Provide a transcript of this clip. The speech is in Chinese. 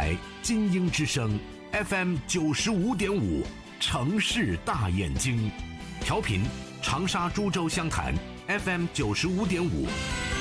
台金鹰之声 FM 95.5，城市大眼睛，调频长沙株洲湘潭 FM 95.5。